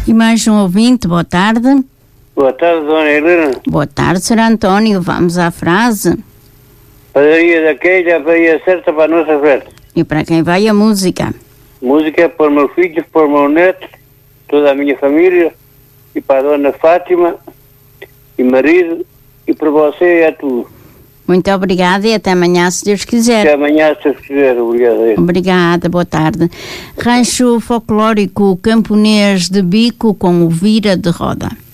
E mais um ouvinte, boa tarde. Boa tarde, dona Helena. Boa tarde, Sr. António. Vamos à frase. Padaria daquela veia certa para a nossa festa. E para quem vai a música? Música para os meus filhos, para os meus netos, toda a minha família, e para a dona Fátima, e marido, e para você e a tudo. Muito obrigada e até amanhã, se Deus quiser. Até amanhã, se Deus quiser. Obrigado. Obrigada, boa tarde. Rancho folclórico camponês de Bico com o Vira de Roda.